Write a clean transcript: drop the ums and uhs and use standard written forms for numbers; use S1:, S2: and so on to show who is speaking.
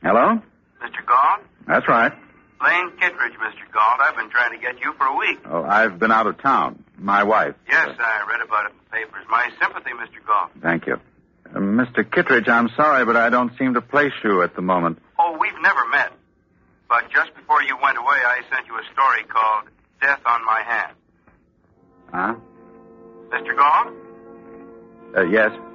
S1: Hello?
S2: Mr. Galt?
S1: That's right.
S2: Lane Kittredge, Mr. Galt. I've been trying to get you for a week.
S1: Oh, I've been out of town. My wife.
S2: Yes, I read about it in the papers. My sympathy, Mr. Galt.
S1: Thank you. Mr. Kittredge, I'm sorry, but I don't seem to place you at the moment.
S2: Oh, we've never met. But just before you went away, I sent you a story called Death on My Hand.
S1: Huh?
S2: Mr. Galt?
S1: Yes.